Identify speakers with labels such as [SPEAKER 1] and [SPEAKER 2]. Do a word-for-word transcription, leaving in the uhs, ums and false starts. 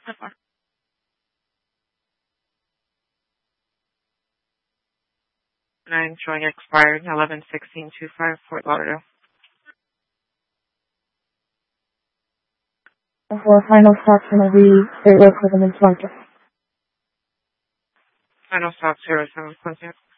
[SPEAKER 1] Nine showing expired eleven sixteen two five Fort Lauderdale.
[SPEAKER 2] For final stops going to be State Road seven and Swanton.
[SPEAKER 1] Final stop zero seven Quincy.